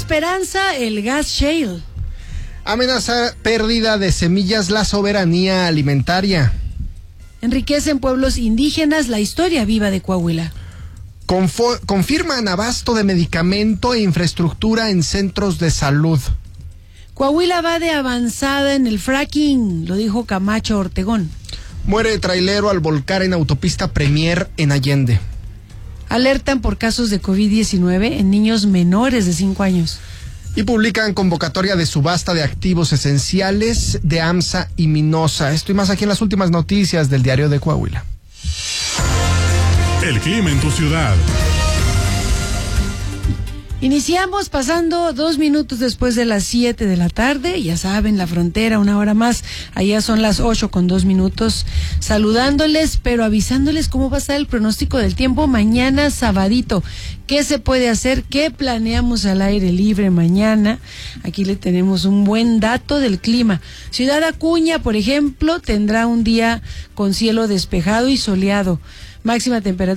esperanza el gas shale. Amenaza pérdida de semillas la soberanía alimentaria. Enriquecen pueblos indígenas la historia viva de Coahuila. Confirman abasto de medicamento e infraestructura en centros de salud. Coahuila va de avanzada en el fracking, lo dijo Camacho Ortegón. Muere trailero al volcar en autopista Premier en Allende. Alertan por casos de COVID-19 en niños menores de 5 años. Y publican convocatoria de subasta de activos esenciales de AMSA y Minosa. Esto y más aquí en las últimas noticias del Diario de Coahuila. El clima en tu ciudad. Iniciamos pasando 2 minutos después de las 7 de la tarde, ya saben, la frontera, 1 hora más, allá son las 8:02, saludándoles, pero avisándoles cómo va a estar el pronóstico del tiempo mañana sabadito, qué se puede hacer, qué planeamos al aire libre mañana. Aquí le tenemos un buen dato del clima. Ciudad Acuña, por ejemplo, tendrá un día con cielo despejado y soleado, máxima temperatura